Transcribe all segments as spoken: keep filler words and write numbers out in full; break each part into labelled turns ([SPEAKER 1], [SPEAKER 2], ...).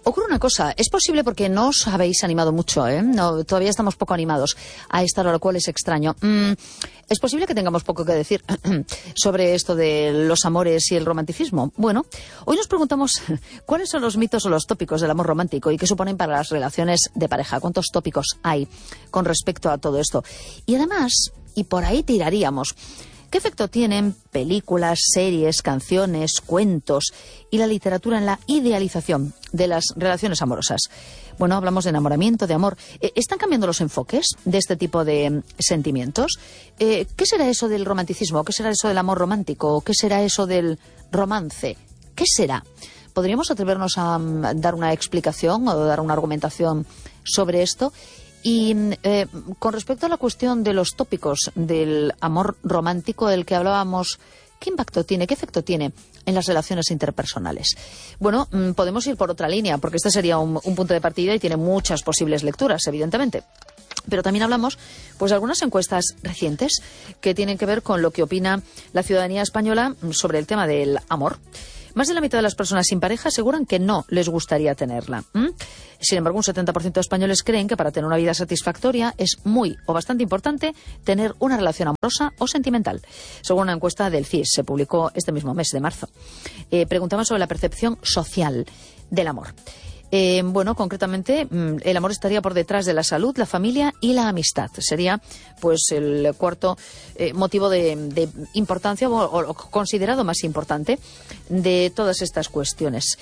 [SPEAKER 1] Ocurre una cosa, es posible porque no os habéis animado mucho, ¿eh? No, todavía estamos poco animados a esta hora, lo cual es extraño. Mm, es posible que tengamos poco que decir sobre esto de los amores y el romanticismo. Bueno, hoy nos preguntamos cuáles son los mitos o los tópicos del amor romántico y qué suponen para las relaciones de pareja. ¿Cuántos tópicos hay con respecto a todo esto? Y además, y por ahí tiraríamos, ¿qué efecto tienen películas, series, canciones, cuentos y la literatura en la idealización de las relaciones amorosas? Bueno, hablamos de enamoramiento, de amor. ¿Están cambiando los enfoques de este tipo de sentimientos? Eh, ¿Qué será eso del romanticismo? ¿Qué será eso del amor romántico? ¿Qué será eso del romance? ¿Qué será? ¿Podríamos atrevernos a um, dar una explicación o dar una argumentación sobre esto? Y eh, con respecto a la cuestión de los tópicos del amor romántico del que hablábamos, ¿qué impacto tiene, qué efecto tiene en las relaciones interpersonales? Bueno, mmm, podemos ir por otra línea, porque este sería un, un punto de partida y tiene muchas posibles lecturas, evidentemente. Pero también hablamos pues de algunas encuestas recientes que tienen que ver con lo que opina la ciudadanía española sobre el tema del amor. Más de la mitad de las personas sin pareja aseguran que no les gustaría tenerla. ¿Mm? Sin embargo, un setenta por ciento de españoles creen que para tener una vida satisfactoria es muy o bastante importante tener una relación amorosa o sentimental. Según una encuesta del C I S, se publicó este mismo mes de marzo. Eh, preguntaban sobre la percepción social del amor. Eh, bueno, concretamente, el amor estaría por detrás de la salud, la familia y la amistad. Sería, pues, el cuarto eh, motivo de, de importancia o, o considerado más importante de todas estas cuestiones.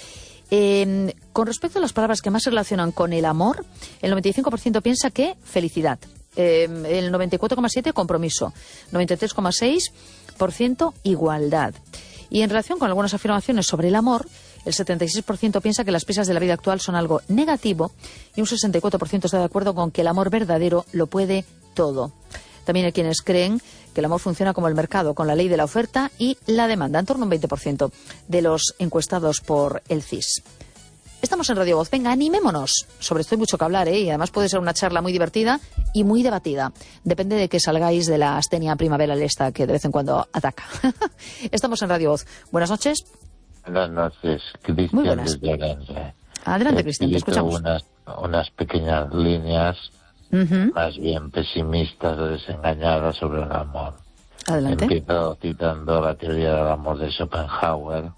[SPEAKER 1] Eh, con respecto a las palabras que más se relacionan con el amor, el noventa y cinco por ciento piensa que felicidad, eh, el noventa y cuatro coma siete por ciento compromiso, noventa y tres coma seis por ciento igualdad. Y en relación con algunas afirmaciones sobre el amor, el setenta y seis por ciento piensa que las prisas de la vida actual son algo negativo y un sesenta y cuatro por ciento está de acuerdo con que el amor verdadero lo puede todo. También hay quienes creen que el amor funciona como el mercado, con la ley de la oferta y la demanda, en torno a un veinte por ciento de los encuestados por el C I S. Estamos en Radio Voz. Venga, animémonos. Sobre esto hay mucho que hablar, ¿eh? Y además puede ser una charla muy divertida y muy debatida. Depende de que salgáis de la astenia primaveral esta que de vez en cuando ataca. Estamos en Radio Voz. Buenas noches.
[SPEAKER 2] Buenas noches, Cristian desde Orense.
[SPEAKER 1] Adelante, Cristian, te escuchamos.
[SPEAKER 2] Unas, unas pequeñas líneas uh-huh. más bien pesimistas o desengañadas sobre el amor.
[SPEAKER 1] Adelante.
[SPEAKER 2] Empiezo citando la teoría del amor de Schopenhauer,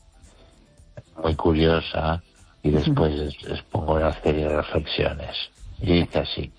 [SPEAKER 2] muy curiosa, y después uh-huh. expongo una serie de reflexiones. Y dice así: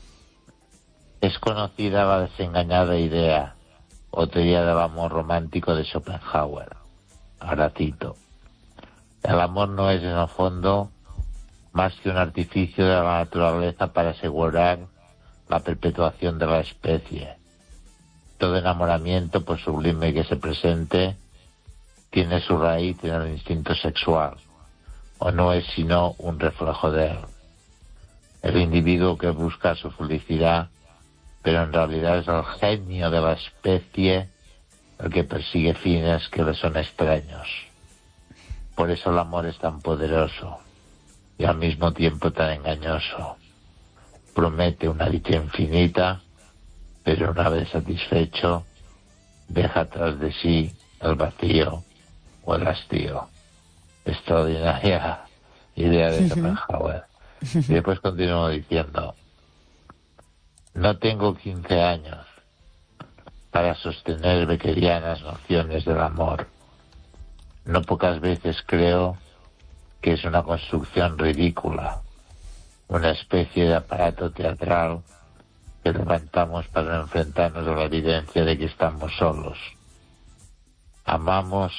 [SPEAKER 2] es conocida la desengañada idea o teoría del amor romántico de Schopenhauer. Ahora cito: el amor no es, en el fondo, más que un artificio de la naturaleza para asegurar la perpetuación de la especie. Todo enamoramiento, por sublime que se presente, tiene su raíz en el instinto sexual, o no es sino un reflejo de él. El individuo que busca su felicidad, pero en realidad es el genio de la especie el que persigue fines que le son extraños. Por eso el amor es tan poderoso y al mismo tiempo tan engañoso. Promete una dicha infinita, pero una vez satisfecho, deja atrás de sí el vacío o el hastío. Extraordinaria idea de Schopenhauer. Y después continúo diciendo: no tengo quince años para sostener beckerianas nociones del amor. No pocas veces creo que es una construcción ridícula, una especie de aparato teatral que levantamos para no enfrentarnos a la evidencia de que estamos solos. Amamos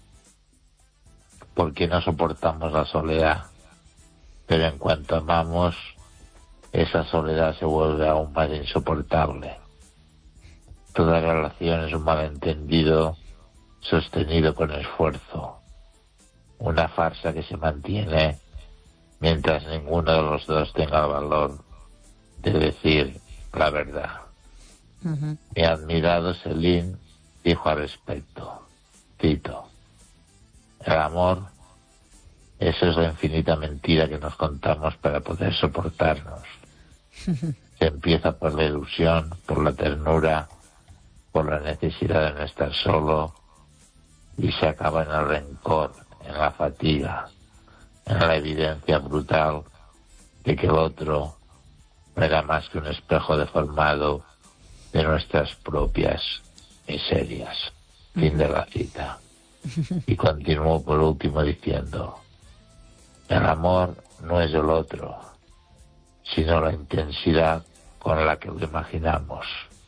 [SPEAKER 2] porque no soportamos la soledad, pero en cuanto amamos, esa soledad se vuelve aún más insoportable. Toda relación es un malentendido sostenido con esfuerzo, una farsa que se mantiene mientras ninguno de los dos tenga el valor de decir la verdad. Uh-huh. Mi admirado Céline dijo al respecto, cito: el amor, eso es la infinita mentira que nos contamos para poder soportarnos. Uh-huh. Se empieza por la ilusión, por la ternura, por la necesidad de no estar solo, y se acaba en el rencor, en la fatiga, en la evidencia brutal de que el otro no era más que un espejo deformado de nuestras propias miserias. Fin de la cita. Y continuó por último diciendo: el amor no es el otro, sino la intensidad con la que lo imaginamos.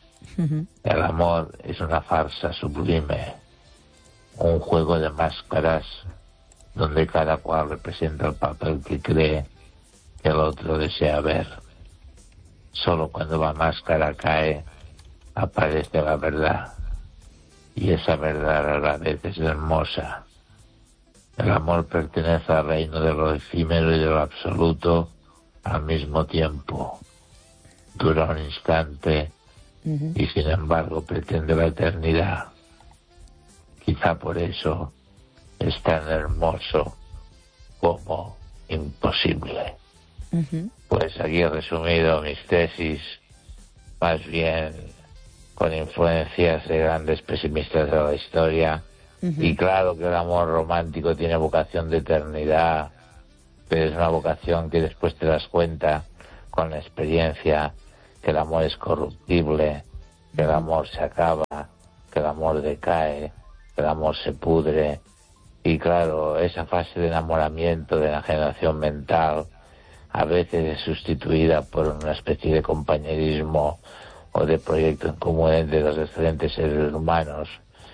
[SPEAKER 2] El amor es una farsa sublime, un juego de máscaras donde cada cual representa el papel que cree que el otro desea ver. Solo cuando la máscara cae aparece la verdad, y esa verdad a la vez es hermosa. El amor pertenece al reino de lo efímero y de lo absoluto al mismo tiempo. Dura un instante uh-huh. y sin embargo pretende la eternidad. Quizá por eso es tan hermoso como imposible. Uh-huh. Pues aquí he resumido mis tesis, más bien con influencias de grandes pesimistas de la historia. Uh-huh. Y claro que el amor romántico tiene vocación de eternidad, pero es una vocación que después te das cuenta con la experiencia que el amor es corruptible, que el amor se acaba, que el amor decae, que el amor se pudre. Y claro, esa fase de enamoramiento, de enajenación mental, a veces es sustituida por una especie de compañerismo o de proyecto en común entre los diferentes seres humanos.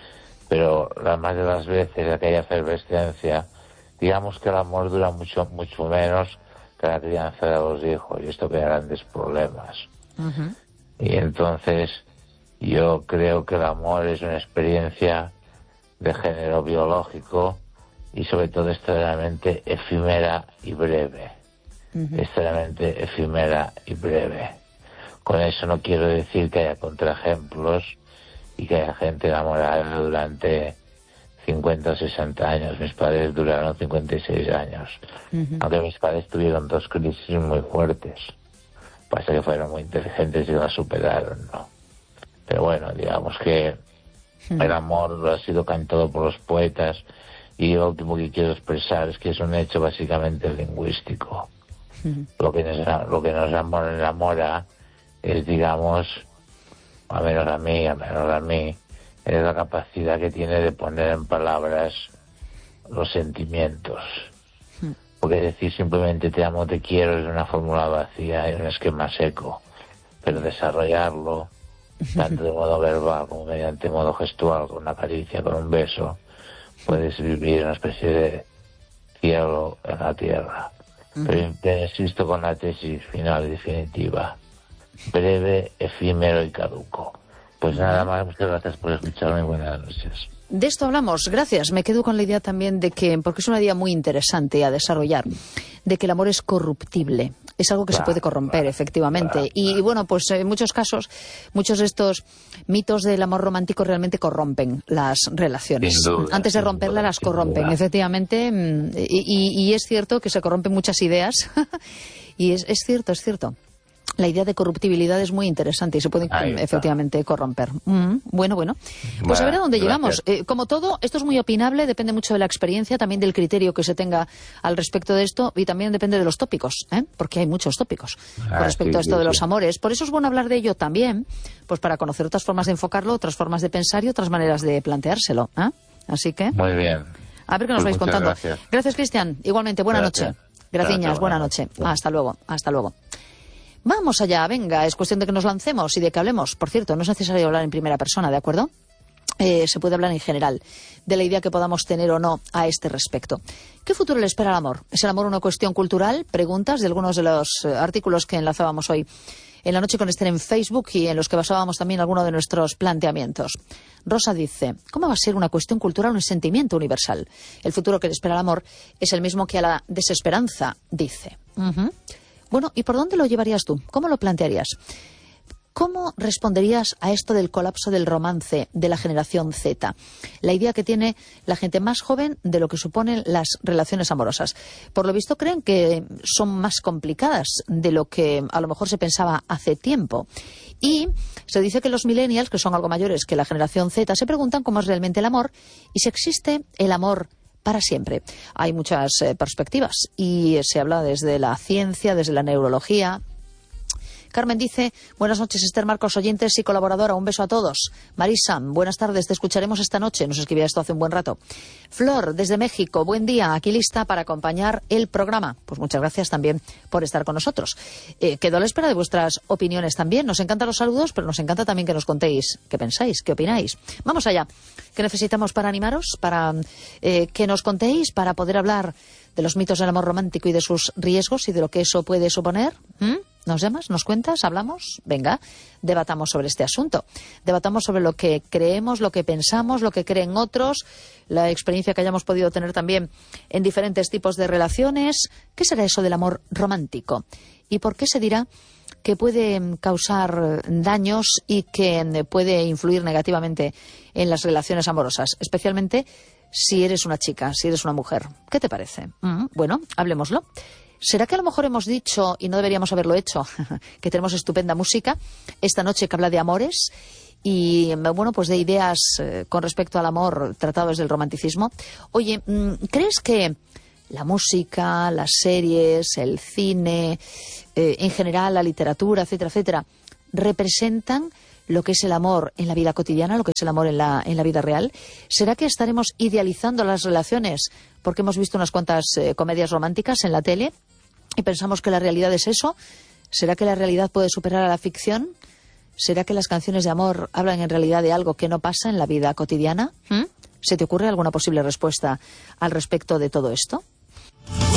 [SPEAKER 2] Pero la más de las veces aquella efervescencia, digamos que el amor dura mucho mucho menos que la crianza de los hijos, y esto crea grandes problemas. Uh-huh. Y entonces yo creo que el amor es una experiencia de género biológico y sobre todo extremadamente efímera y breve. Uh-huh. Extremadamente efímera y breve. Con eso no quiero decir que haya contraejemplos y que haya gente enamorada durante cincuenta o sesenta años. Mis padres duraron cincuenta y seis años. Uh-huh. Aunque mis padres tuvieron dos crisis muy fuertes. Pasa que fueron muy inteligentes y las superaron, ¿no? Pero bueno, digamos que uh-huh. el amor lo ha sido cantado por los poetas, y lo último que quiero expresar es que es un hecho básicamente lingüístico. Uh-huh. Lo que nos, lo que nos enamora es, digamos, a menos a mí, a menos a mí, es la capacidad que tiene de poner en palabras los sentimientos. Hmm. Porque decir simplemente te amo, te quiero es una fórmula vacía, es un esquema seco. Pero desarrollarlo, tanto de modo verbal como mediante modo gestual, con una caricia, con un beso, puedes vivir una especie de cielo en la tierra. Hmm. Pero insisto con la tesis final y definitiva: breve, efímero y caduco. Pues nada más, muchas gracias por escucharme y buenas noches.
[SPEAKER 1] De esto hablamos, gracias. Me quedo con la idea también de que, porque es una idea muy interesante a desarrollar, de que el amor es corruptible. Es algo que claro, se puede corromper, claro, efectivamente. Claro, y, y bueno, pues en muchos casos, muchos de estos mitos del amor romántico realmente corrompen las relaciones. Duda, Antes de romperlas, las corrompen, duda. efectivamente. Y, y, y es cierto que se corrompen muchas ideas. y es, es cierto, es cierto. La idea de corruptibilidad es muy interesante y se puede efectivamente corromper. Mm, bueno, bueno. Pues bueno, a ver a dónde llegamos. Eh, como todo, esto es muy opinable, depende mucho de la experiencia, también del criterio que se tenga al respecto de esto, y también depende de los tópicos, ¿eh? Porque hay muchos tópicos ah, con respecto sí, a esto sí, de los sí. amores. Por eso es bueno hablar de ello también, pues para conocer otras formas de enfocarlo, otras formas de pensar y otras maneras de planteárselo. ¿eh? Así que...
[SPEAKER 2] Muy bien.
[SPEAKER 1] A ver qué nos pues vais contando. Gracias, gracias Cristian. Igualmente, buena gracias. noche. Gracias, buena noche. Hasta luego, hasta luego. Vamos allá, venga, es cuestión de que nos lancemos y de que hablemos. Por cierto, no es necesario hablar en primera persona, ¿de acuerdo? Eh, se puede hablar en general de la idea que podamos tener o no a este respecto. ¿Qué futuro le espera al amor? ¿Es el amor una cuestión cultural? Preguntas de algunos de los eh, artículos que enlazábamos hoy en la noche con Esther en Facebook y en los que basábamos también algunos de nuestros planteamientos. Rosa dice: ¿cómo va a ser una cuestión cultural un sentimiento universal? El futuro que le espera al amor es el mismo que a la desesperanza, dice. Uh-huh. Bueno, ¿y por dónde lo llevarías tú? ¿Cómo lo plantearías? ¿Cómo responderías a esto del colapso del romance de la generación Z? La idea que tiene la gente más joven de lo que suponen las relaciones amorosas. Por lo visto creen que son más complicadas de lo que a lo mejor se pensaba hace tiempo. Y se dice que los millennials, que son algo mayores que la generación Z, se preguntan cómo es realmente el amor y si existe el amor para siempre. Hay muchas eh, perspectivas y se habla desde la ciencia, desde la neurología. Carmen dice, buenas noches Esther, Marcos, oyentes y colaboradora, un beso a todos. Marisa, buenas tardes, te escucharemos esta noche, nos escribía esto hace un buen rato. Flor, desde México, buen día, aquí lista para acompañar el programa. Pues muchas gracias también por estar con nosotros. Eh, quedo a la espera de vuestras opiniones también, nos encantan los saludos, pero nos encanta también que nos contéis qué pensáis, qué opináis. Vamos allá, ¿qué necesitamos para animaros? Para eh, que nos contéis, para poder hablar de los mitos del amor romántico y de sus riesgos y de lo que eso puede suponer. ¿Mm? ¿Nos llamas? ¿Nos cuentas? ¿Hablamos? Venga, debatamos sobre este asunto. Debatamos sobre lo que creemos, lo que pensamos, lo que creen otros, la experiencia que hayamos podido tener también en diferentes tipos de relaciones. ¿Qué será eso del amor romántico? ¿Y por qué se dirá que puede causar daños y que puede influir negativamente en las relaciones amorosas, especialmente si eres una chica, si eres una mujer? ¿Qué te parece? Mm, bueno, hablemoslo. ¿Será que a lo mejor hemos dicho, y no deberíamos haberlo hecho, que tenemos estupenda música esta noche que habla de amores y, bueno, pues de ideas eh, con respecto al amor tratado desde el romanticismo? Oye, ¿crees que la música, las series, el cine, eh, en general la literatura, etcétera, etcétera, representan lo que es el amor en la vida cotidiana, lo que es el amor en la, en la vida real? ¿Será que estaremos idealizando las relaciones porque hemos visto unas cuantas eh, comedias románticas en la tele y pensamos que la realidad es eso? ¿Será que la realidad puede superar a la ficción? ¿Será que las canciones de amor hablan en realidad de algo que no pasa en la vida cotidiana? ¿Mm? ¿Se te ocurre alguna posible respuesta al respecto de todo esto?